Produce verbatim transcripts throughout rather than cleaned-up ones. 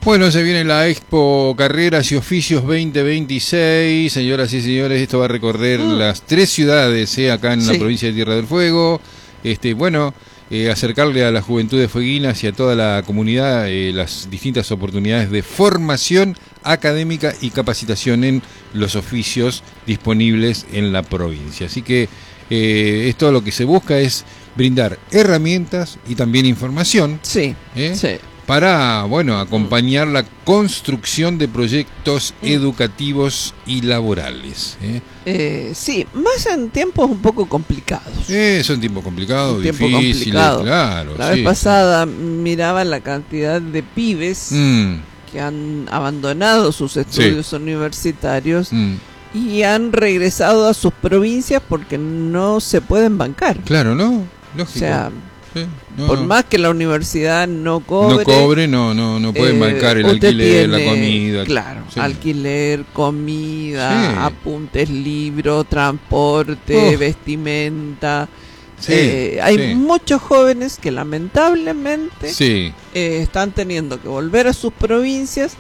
Bueno, se viene la Expo Carreras y Oficios veinte veintiséis. Señoras y señores, esto va a recorrer mm. las tres ciudades eh, acá en sí. la provincia de Tierra del Fuego. Este, bueno, eh, acercarle a la juventud de Fueguinas y a toda la comunidad eh, las distintas oportunidades de formación académica y capacitación en los oficios disponibles en la provincia. Así que eh, esto lo que se busca es brindar herramientas y también información. Sí, ¿eh? sí. Para, bueno, acompañar la construcción de proyectos educativos y laborales. ¿eh? Eh, sí, más en tiempos un poco complicados. Eh, son tiempos complicados, un difíciles, tiempo complicado. claro. La sí, vez pasada sí. miraba la cantidad de pibes mm. que han abandonado sus estudios sí. universitarios mm. y han regresado a sus provincias porque no se pueden bancar. Claro, ¿no? Lógico. O sea, Sí, no, por no. más que la universidad no cobre, no cobre, no, no, no pueden eh, bancar el alquiler, tiene, la comida. Claro, sí. alquiler, comida, sí. apuntes, libros, transporte, oh. vestimenta. Sí, eh, hay sí. muchos jóvenes que lamentablemente sí. eh, están teniendo que volver a sus provincias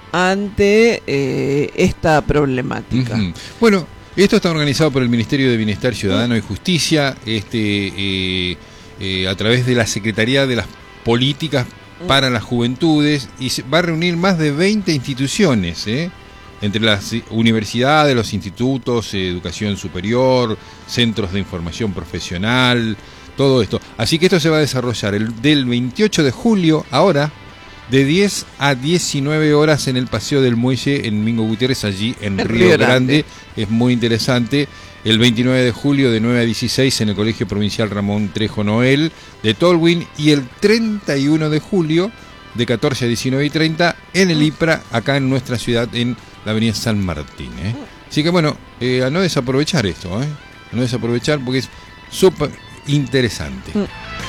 ante eh, esta problemática. Uh-huh. Bueno, esto está organizado por el Ministerio de Bienestar Ciudadano uh-huh. y Justicia, este. Eh, Eh, a través de la Secretaría de las Políticas para las Juventudes, y se va a reunir más de veinte instituciones, ¿eh? entre las universidades, los institutos, eh, educación superior, centros de información profesional, todo esto. Así que esto se va a desarrollar el, del veintiocho de julio, ahora, de diez a diecinueve horas en el Paseo del Muelle en Mingo Gutiérrez, allí en Río, Río Grande. Grande. Es muy interesante. El veintinueve de julio de nueve a dieciséis en el Colegio Provincial Ramón Trejo Noel de Tolwyn, y el treinta y uno de julio de catorce a diecinueve y treinta en el I P R A, acá en nuestra ciudad, en la avenida San Martín. ¿eh? Así que bueno, eh, a no desaprovechar esto, ¿eh? a no desaprovechar porque es súper interesante.